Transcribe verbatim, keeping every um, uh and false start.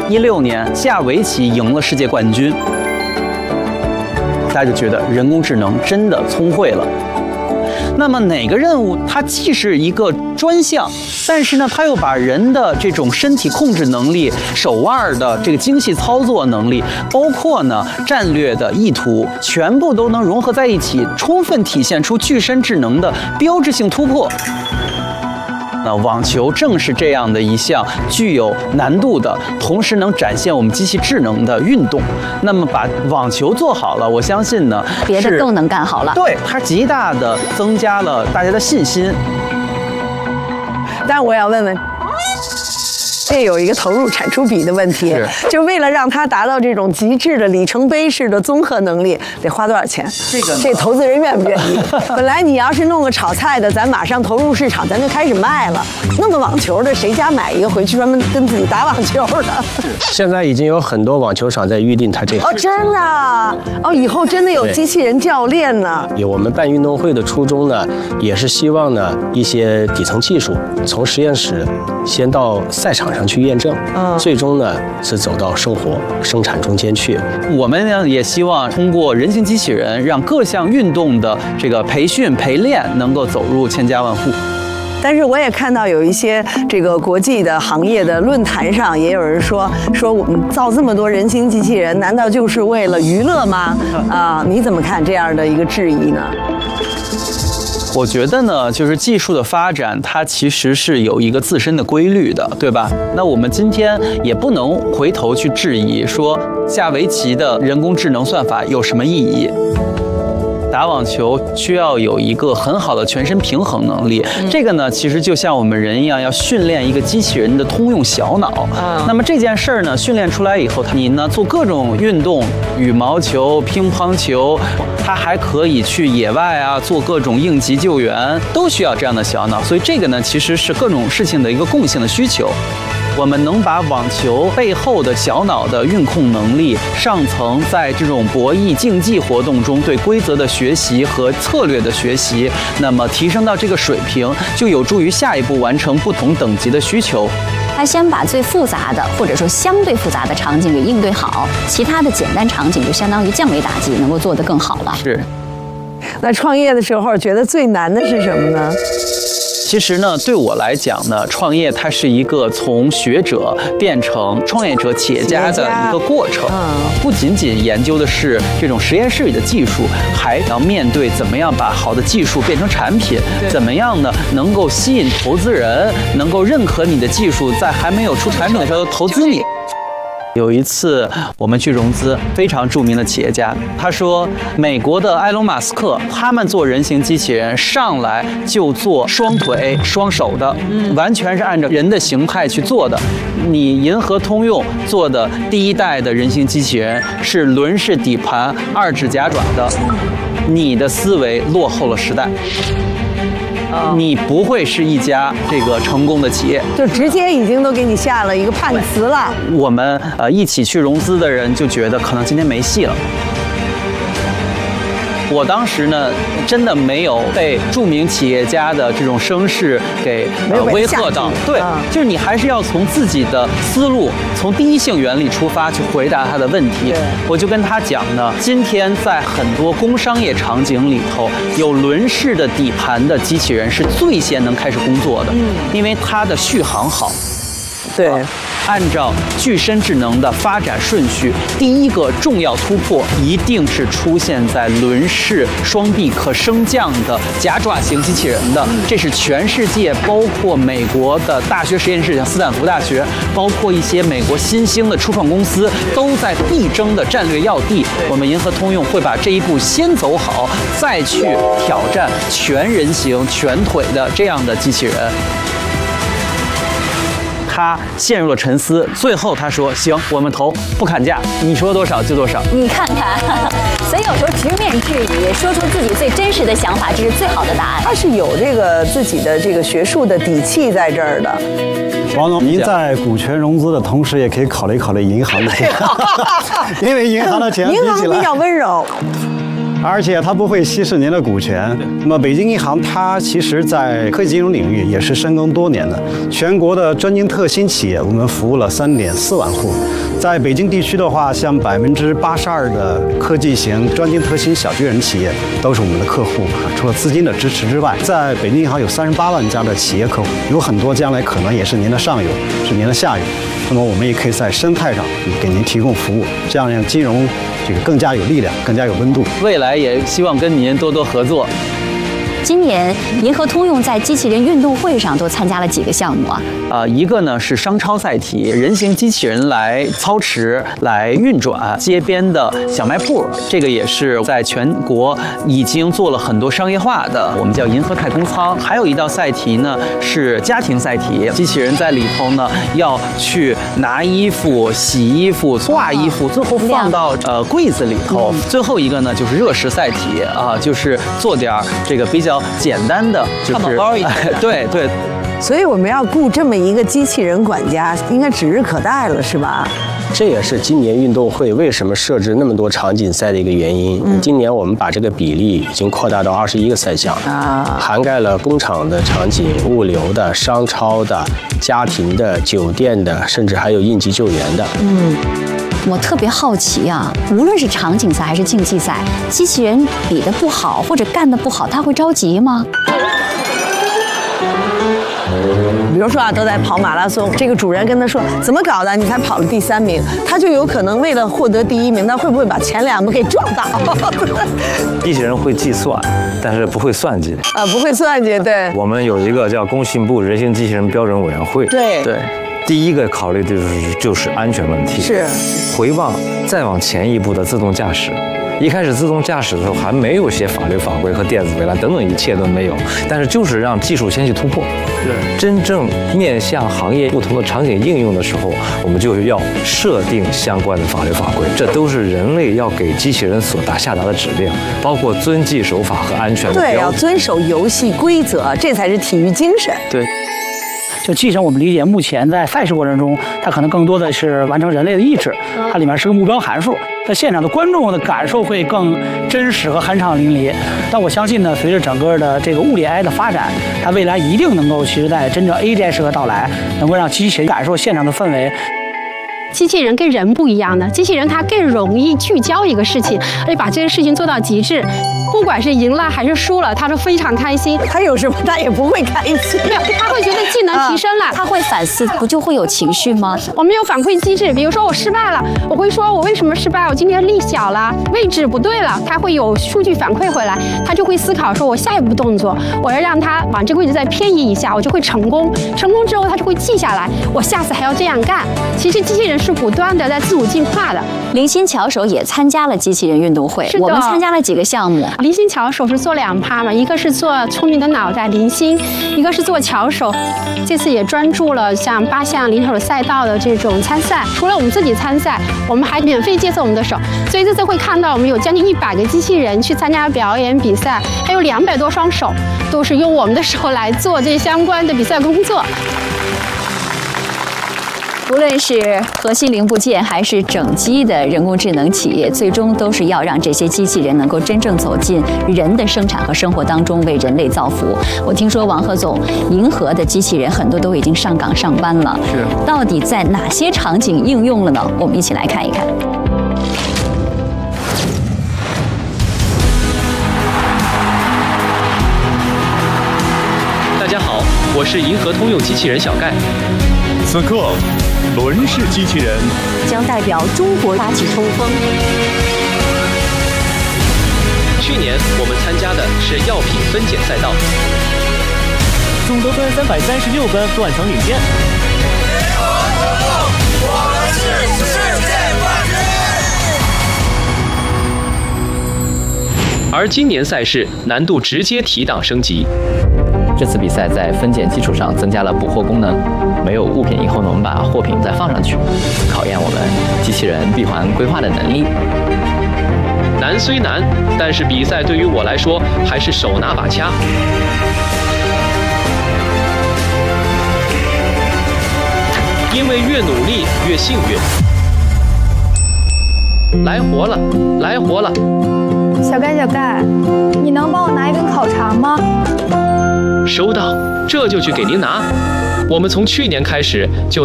一六年下围棋赢了世界冠军，大家就觉得人工智能真的聪慧了。那么哪个任务它既是一个专项，但是呢，它又把人的这种身体控制能力、手腕的这个精细操作能力，包括呢战略的意图，全部都能融合在一起，充分体现出具身智能的标志性突破。那网球正是这样的一项具有难度的，同时能展现我们机器智能的运动。那么把网球做好了，我相信呢， 别的都能干好了。 对，它极大的增加了大家的信心。 但我要问问。这有一个投入产出比的问题，就为了让它达到这种极致的里程碑式的综合能力，得花多少钱？ 这个这投资人愿不愿意？本来你要是弄个炒菜的，咱马上投入市场，咱就开始卖了。弄个网球的，谁家买一个回去专门跟自己打网球的？ 现在已经有很多网球场在预定它这个。 哦，真的啊？哦，以后真的有机器人教练呢？ 有我们办运动会的初衷呢，也是希望呢一些底层技术从实验室先到赛场上去验证，嗯，最终呢是走到生活生产中间去。 我们呢也希望通过人形机器人，让各项运动的这个培训陪练能够走入千家万户。 但是我也看到有一些这个国际的行业的论坛上，也有人说说我们造这么多人形机器人，难道就是为了娱乐吗？啊，你怎么看这样的一个质疑呢？ 我觉得呢，就是技术的发展，它其实是有一个自身的规律的，对吧？那我们今天也不能回头去质疑说下围棋的人工智能算法有什么意义。打网球需要有一个很好的全身平衡能力，这个呢，其实就像我们人一样，要训练一个机器人的通用小脑。那么这件事儿呢，训练出来以后，你呢做各种运动，羽毛球、乒乓球，它还可以去野外啊做各种应急救援，都需要这样的小脑。所以这个呢，其实是各种事情的一个共性的需求。我们能把网球背后的小脑的运控能力，上层在这种博弈竞技活动中对规则的学习和策略的学习，那么提升到这个水平，就有助于下一步完成不同等级的需求。 他先把最复杂的或者说相对复杂的场景给应对好，其他的简单场景就相当于降维打击，能够做得更好了。 是。 那创业的时候觉得最难的是什么呢？ 其实呢，对我来讲呢，创业它是一个从学者变成创业者、企业家的一个过程。不仅仅研究的是这种实验室里的技术，还要面对怎么样把好的技术变成产品，怎么样呢能够吸引投资人，能够认可你的技术，在还没有出产品的时候投资你。有一次我们去融资，非常著名的企业家，他说美国的埃隆·马斯克他们做人形机器人上来就做双腿双手的，完全是按照人的形态去做的。你银河通用做的第一代的人形机器人是轮式底盘二指甲爪的，你的思维落后了时代，你不会是一家这个成功的企业， 就直接已经都给你下了一个判词了。 我们呃一起去融资的人就觉得可能今天没戏了。我当时呢，真的没有被著名企业家的这种声势给呃威吓到。对，就是你还是要从自己的思路，从第一性原理出发去回答他的问题。我就跟他讲呢，今天在很多工商业场景里头，有轮式的底盘的机器人是最先能开始工作的，因为它的续航好。 对， 按照具身智能的发展顺序，第一个重要突破一定是出现在轮式双臂可升降的夹爪型机器人的。这是全世界，包括美国的大学实验室，像斯坦福大学，包括一些美国新兴的初创公司，都在必争的战略要地。我们银河通用会把这一步先走好，再去挑战全人形、全腿的这样的机器人。他陷入了沉思，最后他说：“行，我们投，不砍价，你说多少就多少。” 你看看，所以有时候直面质疑，说出自己最真实的想法，这是最好的答案。 他是有这个自己的这个学术的底气在这儿的。 王总，您在股权融资的同时，也可以考虑考虑银行的钱，因为银行的钱银行比较温柔。 而且它不会稀释您的股权。那么北京银行它其实在科技金融领域也是深耕多年的，全国的专精特新企业我们服务了三点四万户。在北京地区的话，像百分之八十二的科技型专精特新小巨人企业都是我们的客户。除了资金的支持之外，在北京银行有三十八万家的企业客户，有很多将来可能也是您的上游，是您的下游。那么我们也可以在生态上给您提供服务，这样让金融这个更加有力量，更加有温度。 未来也希望跟您多多合作。 今年银河通用在机器人运动会上都参加了几个项目啊？ 啊，一个呢是商超赛题，人形机器人来操持、来运转街边的小卖铺，这个也是在全国已经做了很多商业化的，我们叫银河太空舱。还有一道赛题呢是家庭赛题，机器人在里头呢要去拿衣服、洗衣服、挂衣服，最后放到呃柜子里头。最后一个呢就是热食赛题啊，就是做点这个比较简单的，就是汉堡包一样。 对对。 所以我们要雇这么一个机器人管家，应该指日可待了，是吧？ 这也是今年运动会为什么设置那么多场景赛的一个原因。嗯、今年我们把这个比例已经扩大到二十一个赛项，啊，涵盖了工厂的场景、物流的、商超的、家庭的、酒店的，甚至还有应急救援的。 嗯。我特别好奇啊，无论是场景赛还是竞技赛，机器人比得不好或者干得不好，他会着急吗？ 比如说啊，都在跑马拉松，这个主人跟他说怎么搞的，你才跑了第三名，他就有可能为了获得第一名，他会不会把前两名给撞倒？ 机器人会计算，但是不会算计啊，不会算计。对， 我们有一个叫工信部人形机器人标准委员会。 对对。 第一个考虑的就是就是安全问题， 是回望再往前一步的自动驾驶。一开始自动驾驶的时候还没有写法律法规和电子围栏等等，一切都没有，但是就是让技术先去突破。对，真正面向行业不同的场景应用的时候，我们就要设定相关的法律法规，这都是人类要给机器人所达下达的指令，包括遵纪守法和安全的标准。 对，要遵守游戏规则，这才是体育精神。 对。 就机器人，我们理解目前在赛事过程中，它可能更多的是完成人类的意志，它里面是个目标函数，在现场的观众的感受会更真实和酣畅淋漓。但我相信呢，随着整个的这个物理 A I 的发展，它未来一定能够，其实在真正 A G I 时刻到来，能够让机器人感受现场的氛围。 机器人跟人不一样的，机器人它更容易聚焦一个事情，而且把这个事情做到极致。不管是赢了还是输了，他都非常开心。 他有什么他也不会开心， 没有，他会觉得技能提升了， 他会反思，不就会有情绪吗？ 我们有反馈机制，比如说我失败了，我会说我为什么失败，我今天力小了，位置不对了，他会有数据反馈回来，他就会思考说我下一步动作，我要让他往这个位置再偏移一下，我就会成功。成功之后他就会记下来，我下次还要这样干。其实机器人是不断的在自我进化的。 林鑫巧手也参加了机器人运动会，我们参加了几个项目。 林鑫巧手是做两趴嘛，一个是做聪明的脑袋林鑫，一个是做巧手。这次也专注了像八项零手赛道的这种参赛，除了我们自己参赛，我们还免费借测我们的手，所以这次会看到我们有将近一百个机器人去参加表演比赛，还有两百多双手都是用我们的手来做这相关的比赛工作。 无论是核心零部件还是整机的人工智能企业，最终都是要让这些机器人能够真正走进人的生产和生活当中，为人类造福。我听说王贺总，银河的机器人很多都已经上岗上班了， 是， 到底在哪些场景应用了呢？我们一起来看一看。 大家好，我是银河通用机器人小盖。 此刻，轮式机器人将代表中国发起冲锋。 去年我们参加的是药品分拣赛道， 总得分三百三十六分，断成领先。 我们是世界冠军。 而今年赛事难度直接提档升级。 这次比赛在分拣基础上增加了补货功能，没有物品以后呢，我们把货品再放上去，考验我们机器人闭环规划的能力。 难虽难，但是比赛对于我来说还是手拿把掐。因为越努力越幸运。 来活了，来活了。 小盖小盖，你能帮我拿一根烤肠吗？ 收到，这就去给您拿。我们从去年开始就